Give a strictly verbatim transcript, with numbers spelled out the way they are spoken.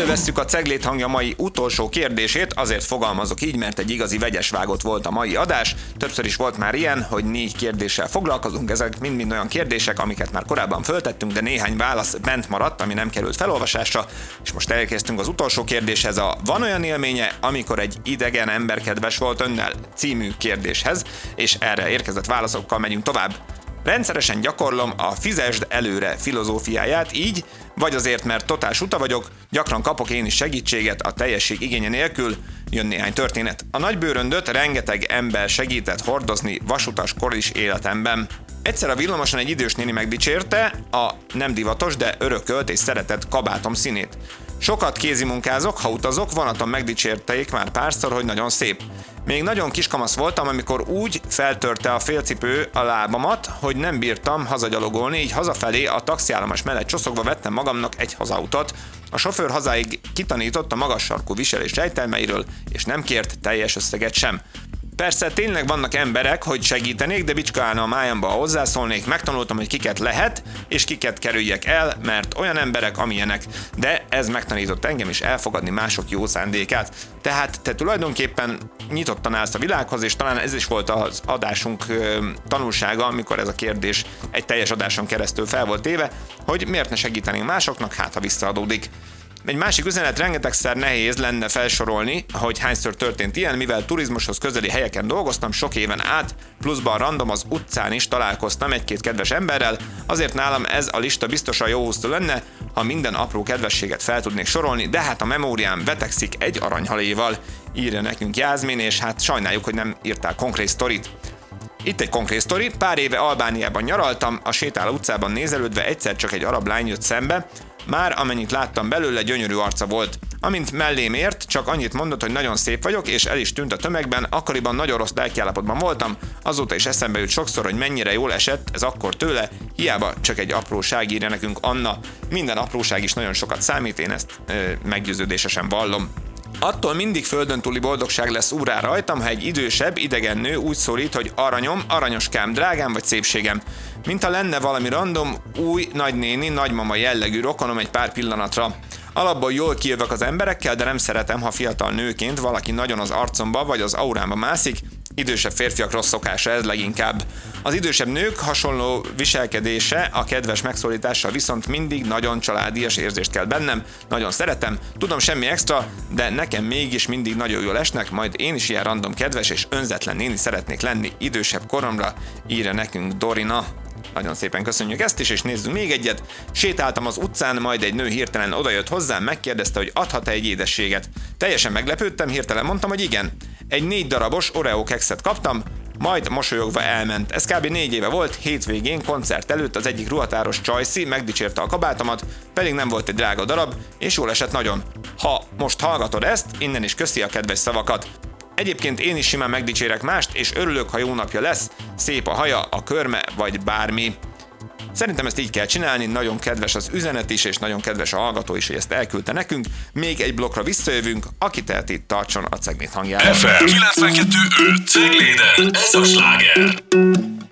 Elővesszük a Ceglét hangja mai utolsó kérdését, azért fogalmazok így, mert egy igazi vegyes vágott volt a mai adás. Többször is volt már ilyen, hogy négy kérdéssel foglalkozunk, ezek mind-mind olyan kérdések, amiket már korábban föltettünk, de néhány válasz bent maradt, ami nem került felolvasásra, és most elkezdtünk az utolsó kérdéshez, a van olyan élménye, amikor egy idegen ember kedves volt önnel című kérdéshez, és erre érkezett válaszokkal megyünk tovább. Rendszeresen gyakorlom a fizesd előre filozófiáját, így, vagy azért, mert totál suta vagyok, gyakran kapok én is segítséget a teljesség igénye nélkül. Jön néhány történet. A nagybőröndöt rengeteg ember segített hordozni vasutas koris életemben. Egyszer a villamoson egy idős néni megdicsérte a nem divatos, de örökölt és szeretett kabátom színét. Sokat kézimunkázok, ha utazok, vonaton megdicsérték már párszor, hogy nagyon szép. Még nagyon kiskamasz voltam, amikor úgy feltörte a félcipő a lábamat, hogy nem bírtam hazagyalogolni, így hazafelé a taxiállomás mellett csoszogva vettem magamnak egy hazautat. A sofőr hazáig kitanított a magas sarkú viselés rejtelmeiről, és nem kért teljes összeget sem. Persze tényleg vannak emberek, hogy segítenék, de bicska állna a májamba, ha hozzászólnék, megtanultam, hogy kiket lehet, és kiket kerüljek el, mert olyan emberek, amilyenek. De ez megtanított engem is elfogadni mások jó szándékát. Tehát te tulajdonképpen nyitottan állsz a világhoz, és talán ez is volt az adásunk ö, tanulsága, amikor ez a kérdés egy teljes adáson keresztül fel volt téve, hogy miért ne segítenénk másoknak, hát ha visszaadódik. Egy másik üzenet, rengetegszer nehéz lenne felsorolni, hogy hányszor történt ilyen, mivel turizmushoz közeli helyeken dolgoztam sok éven át, pluszban random az utcán is találkoztam egy-két kedves emberrel, azért nálam ez a lista biztosan jó húztó lenne, ha minden apró kedvességet fel tudnék sorolni, de hát a memóriám betegszik egy aranyhaléval, írja nekünk Jászmin, és hát sajnáljuk, hogy nem írtál konkrét sztorit. Itt egy konkrét sztori, pár éve Albániában nyaraltam, a sétáló utcában nézelődve egyszer csak egy arab lány jött szembe, már amennyit láttam belőle, gyönyörű arca volt. Amint mellém ért, csak annyit mondott, hogy nagyon szép vagyok, és el is tűnt a tömegben, akkoriban nagyon rossz lelkiállapotban voltam, azóta is eszembe jut sokszor, hogy mennyire jól esett ez akkor tőle, hiába csak egy apróság, írja nekünk Anna. Minden apróság is nagyon sokat számít, én ezt ö, meggyőződésesen vallom. Attól mindig földön túli boldogság lesz úrá rajtam, ha egy idősebb, idegen nő úgy szólít, hogy aranyom, aranyoskám, drágám vagy szépségem. Mintha lenne valami random, új, nagynéni, nagymama jellegű rokonom egy pár pillanatra. Alapból jól kijövök az emberekkel, de nem szeretem, ha fiatal nőként valaki nagyon az arcomba vagy az aurámba mászik, idősebb férfiak rossz szokása ez leginkább. Az idősebb nők hasonló viselkedése a kedves megszólítással viszont mindig nagyon családias érzést kell bennem, nagyon szeretem, tudom semmi extra, de nekem mégis mindig nagyon jól esnek, majd én is ilyen random kedves és önzetlen néni szeretnék lenni idősebb koromra, írja nekünk Dorina. Nagyon szépen köszönjük ezt is, és nézzünk még egyet. Sétáltam az utcán, majd egy nő hirtelen odajött hozzám, megkérdezte, hogy adhat-e egy édességet. Teljesen meglepődtem, hirtelen mondtam, hogy igen. Egy négy darabos Oreo kekszet kaptam, majd mosolyogva elment. Ez kb. négy éve volt, hétvégén koncert előtt az egyik ruhatáros csajszi megdicsérte a kabátomat, pedig nem volt egy drága darab, és jól esett nagyon. Ha most hallgatod ezt, innen is köszi a kedves szavakat. Egyébként én is simán megdicsérek mást, és örülök, ha jó napja lesz, szép a haja, a körme, vagy bármi. Szerintem ezt így kell csinálni, nagyon kedves az üzenet is, és nagyon kedves a hallgató is, hogy ezt elküldte nekünk. Még egy blokkra visszajövünk, aki teheti, tartson a Ceglét hangjával. ef em kilencvenkettő öt Cegléden, ez a sláger!